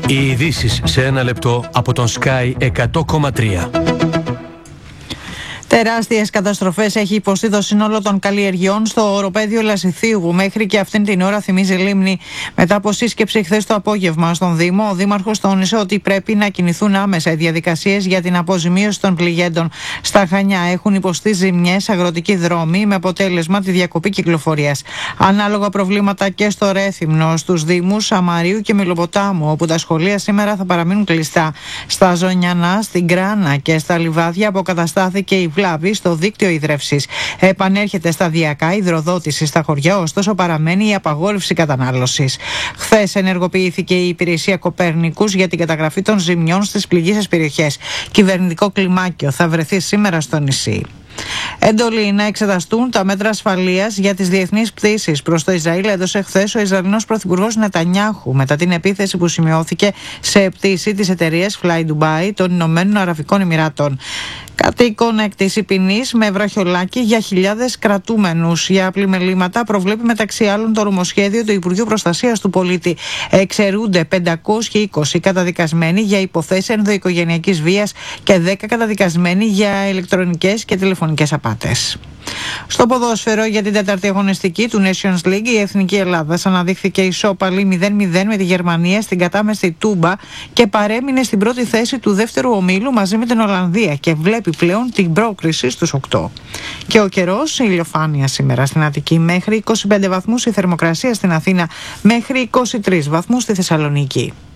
Οι ειδήσεις σε ένα λεπτό από τον Sky 100,3. Τεράστιες καταστροφές έχει υποστεί το σύνολο των καλλιεργειών στο οροπέδιο Λασιθίου. Μέχρι και αυτήν την ώρα θυμίζει λίμνη. Μετά από σύσκεψη χθες το απόγευμα στον Δήμο, ο Δήμαρχος τόνισε ότι πρέπει να κινηθούν άμεσα οι διαδικασίες για την αποζημίωση των πληγέντων. Στα Χανιά έχουν υποστεί ζημιές αγροτικοί δρόμοι με αποτέλεσμα τη διακοπή κυκλοφορίας. Ανάλογα προβλήματα και στο Ρέθυμνο, στους Δήμους Σαμαρίου και Μιλοποτάμου, όπου τα σχολεία σήμερα θα παραμείνουν κλειστά. Στα Ζωνιανά, στην Κράνα και στα Λιβάδια αποκαταστάθηκε η βλάβη στο δίκτυο ίδρευσης. Επανέρχεται σταδιακά η υδροδότηση στα χωριά, ωστόσο παραμένει η απαγόρευση κατανάλωσης. Χθες ενεργοποιήθηκε η υπηρεσία Κοπέρνικους για την καταγραφή των ζημιών στις πληγείσες περιοχές. Κυβερνητικό κλιμάκιο θα βρεθεί σήμερα στο νησί. Έντολη να εξεταστούν τα μέτρα ασφαλείας για τις διεθνείς πτήσεις προς το Ισραήλ έδωσε χθες ο Ισραηλινός Πρωθυπουργός Νετανιάχου μετά την επίθεση που σημειώθηκε σε πτήση της εταιρείας Fly Dubai των Ηνωμένων Αραβικών Εμιράτων. Κατοίκον εκτίση ποινής με βραχιολάκι για χιλιάδες κρατούμενους. Για πλημελήματα προβλέπει μεταξύ άλλων το νομοσχέδιο του Υπουργείου Προστασίας του Πολίτη. Εξαιρούνται 520 καταδικασμένοι για υποθέσεις ενδοοικογενειακής βίας και 10 καταδικασμένοι για ηλεκτρονικές και τηλεφωνικές απάτες. Στο ποδόσφαιρο για την τέταρτη αγωνιστική του Nations League, η Εθνική Ελλάδα αναδείχθηκε ισόπαλη 0-0 με τη Γερμανία στην κατάμεστη Τούμπα και παρέμεινε στην πρώτη θέση του δεύτερου ομίλου μαζί με την Ολλανδία και βλέπει πλέον την πρόκριση στους 8. Και ο καιρός, ηλιοφάνεια σήμερα στην Αττική μέχρι 25 βαθμούς, η θερμοκρασία στην Αθήνα μέχρι 23 βαθμούς στη Θεσσαλονίκη.